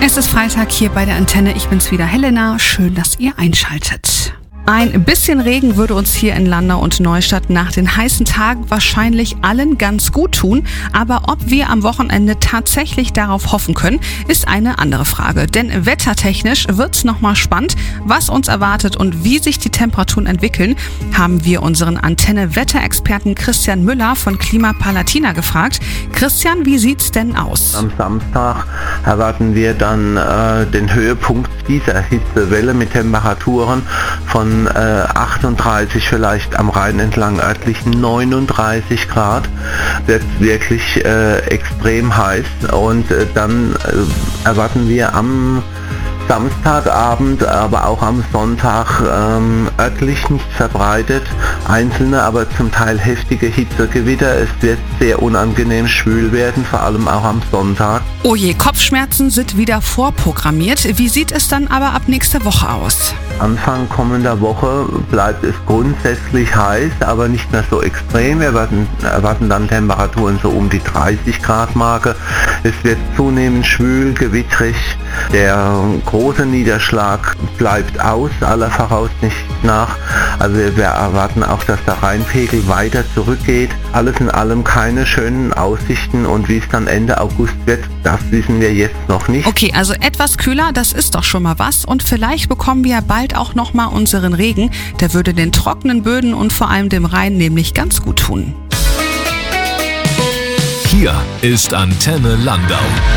Es ist Freitag hier bei der Antenne. Ich bin's wieder, Helena. Schön, dass ihr einschaltet. Ein bisschen Regen würde uns hier in Landau und Neustadt nach den heißen Tagen wahrscheinlich allen ganz gut tun. Aber ob wir am Wochenende tatsächlich darauf hoffen können, ist eine andere Frage. Denn wettertechnisch wird's nochmal spannend. Was uns erwartet und wie sich die Temperaturen entwickeln, haben wir unseren Antenne-Wetterexperten Christian Müller von Klima Palatina gefragt. Christian, wie sieht's denn aus? Am Samstag erwarten wir dann den Höhepunkt dieser Hitzewelle mit Temperaturen von 38, vielleicht am Rhein entlang örtlich 39 Grad, wird wirklich extrem heiß und dann erwarten wir am Samstagabend, aber auch am Sonntag örtlich nicht verbreitet, einzelne, aber zum Teil heftige Hitzegewitter. Es wird sehr unangenehm schwül werden, vor allem auch am Sonntag. Oh je, Kopfschmerzen sind wieder vorprogrammiert. Wie sieht es dann aber ab nächster Woche aus? Anfang kommender Woche bleibt es grundsätzlich heiß, aber nicht mehr so extrem. Wir erwarten dann Temperaturen so um die 30 Grad Marke. Es wird zunehmend schwül, gewittrig. Der große Niederschlag bleibt aus, aller Voraussicht nach. Also wir erwarten auch, dass der Rheinpegel weiter zurückgeht. Alles in allem keine schönen Aussichten und wie es dann Ende August wird, das wissen wir jetzt noch nicht. Okay, also etwas kühler, das ist doch schon mal was. Und vielleicht bekommen wir bald auch nochmal unseren Regen. Der würde den trockenen Böden und vor allem dem Rhein nämlich ganz gut tun. Hier ist Antenne Landau.